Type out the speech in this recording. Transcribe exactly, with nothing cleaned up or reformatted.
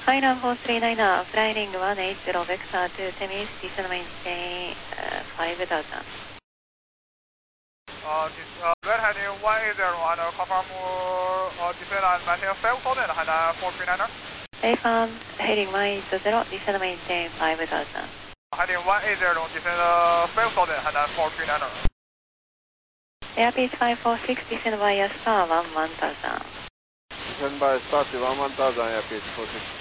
Final four three nine er, flying one eight zero vector to Temis, descend maintain uh, five thousand. Uh, this, uh, red heading one eight zero and uh, confirm uh, descend and maintain five thousand and uh, four three nine er. Affirm, heading one eight zero, descend maintain five thousand. Heading one eight zero, descend uh, five thousand and uh, four three nine er. Airbus five four six, descend via star one one thousand. Descend by star one one thousand, Airbus four six.